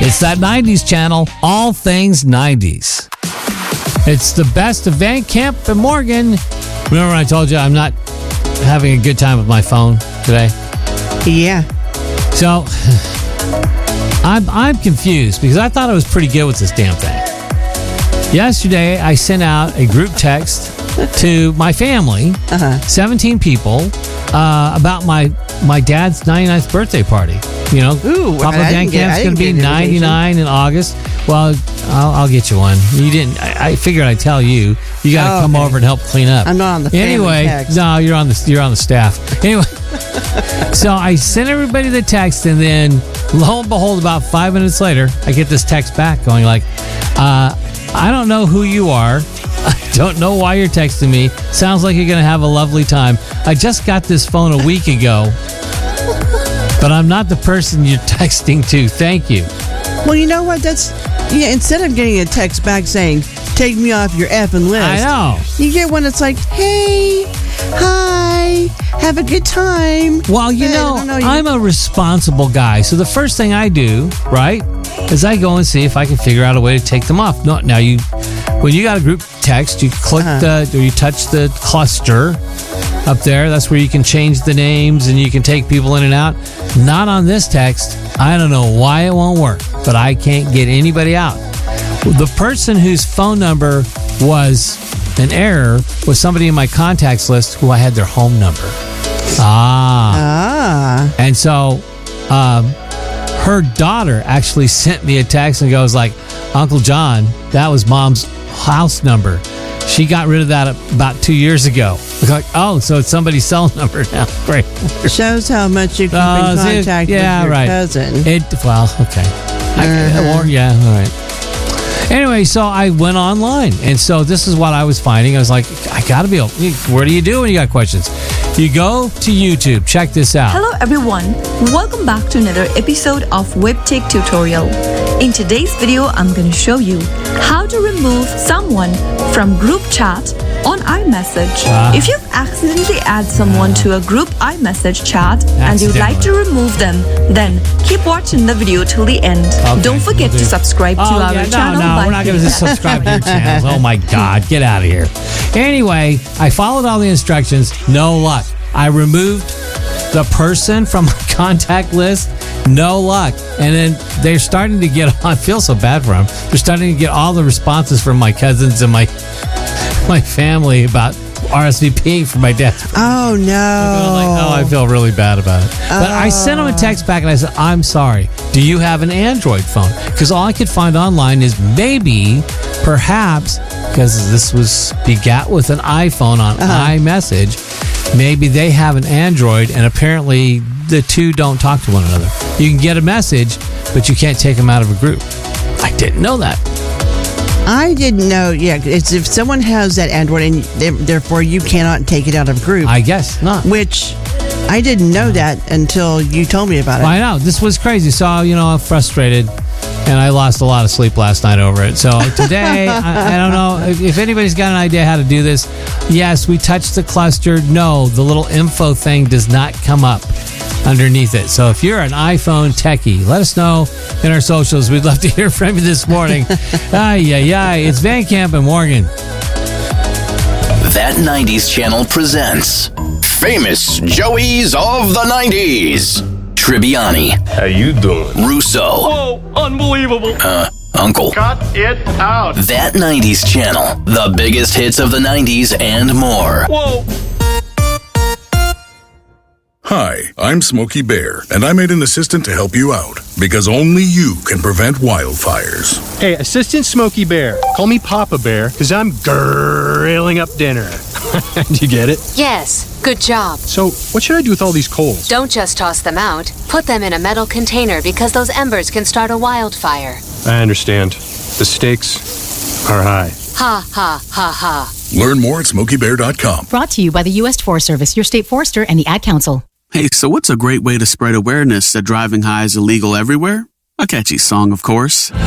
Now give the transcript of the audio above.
It's that 90s channel, all things 90s. It's the best of Van Camp and Morgan. Remember I told you I'm not having a good time with my phone today? Yeah. So, I'm confused because I thought I was pretty good with this damn thing. Yesterday, I sent out a group text to my family, 17 people, about my dad's 99th birthday party. You know, Papa Van Camp's going to be 99 in August. Well, I'll get you one. You didn't. I figured I'd tell you. You got to come over and help clean up. I'm not on the family text. No, you're on the staff. Anyway, so I sent everybody the text, and then lo and behold, about 5 minutes later, I get this text back going like, I don't know who you are. I don't know why you're texting me. Sounds like you're going to have a lovely time. I just got this phone a week ago, but I'm not the person you're texting to. Thank you. Well, you know what? Instead of getting a text back saying, take me off your effing list. I know. You get one that's like, hey, hi, have a good time. Well, you know, I'm a responsible guy. So the first thing I do, right, is I go and see if I can figure out a way to take them off. No, now when you got a group text, you click or you touch the cluster up there. That's where you can change the names and you can take people in and out. Not on this text. I don't know why it won't work, but I can't get anybody out. The person whose phone number was an error was somebody in my contacts list who I had their home number. And so her daughter actually sent me a text and goes like, Uncle John, that was Mom's house number. She got rid of that about 2 years ago. Like, oh, so it's somebody's cell number now. Great. Shows how much you keep in contact with your cousin. All right. Anyway, so I went online, and so this is what I was finding. I was like, I got to be able. What do you do when you got questions? You go to YouTube. Check this out. Hello, everyone. Welcome back to another episode of WebTech Tutorial. In today's video, I'm going to show you how to remove someone from group chat on iMessage. If you've accidentally added someone to a group iMessage chat and you'd like to remove them, then keep watching the video till the end. Okay, Don't forget to subscribe to our channel. No, we're not going to subscribe to your channels. Oh my God, get out of here. Anyway, I followed all the instructions. No luck. I removed the person from my contact list. No luck. And then they're starting to get, I feel so bad for them. They're starting to get all the responses from my cousins and my family about RSVPing for my dad's birthday. Oh, no. I feel really bad about it. But I sent them a text back and I said, I'm sorry. Do you have an Android phone? Because all I could find online is perhaps, because this was begat with an iPhone on iMessage, maybe they have an Android and apparently the two don't talk to one another. You can get a message, but you can't take them out of a group. I didn't know that. I didn't know. Yeah, it's if someone has that Android and therefore you cannot take it out of group. I guess not. Which I didn't know that until you told me about it. I know. This was crazy. So, I'm frustrated and I lost a lot of sleep last night over it. So today, I don't know if anybody's got an idea how to do this. Yes, we touched the cluster. No, the little info thing does not come up underneath it. So if you're an iPhone techie, let us know in our socials. We'd love to hear from you this morning. It's Van Camp and Morgan. That 90s channel presents Famous Joeys of the 90s. Tribbiani. How you doing? Russo. Whoa, unbelievable. Uncle. Cut it out. That 90s channel. The biggest hits of the 90s and more. Whoa. Hi, I'm Smokey Bear, and I made an assistant to help you out, because only you can prevent wildfires. Hey, Assistant Smokey Bear, call me Papa Bear, because I'm grilling up dinner. Do you get it? Yes, good job. So, what should I do with all these coals? Don't just toss them out. Put them in a metal container because those embers can start a wildfire. I understand. The stakes are high. Ha, ha, ha, ha. Learn more at SmokeyBear.com. Brought to you by the U.S. Forest Service, your state forester, and the Ad Council. Hey, so what's a great way to spread awareness that driving high is illegal everywhere? A catchy song, of course.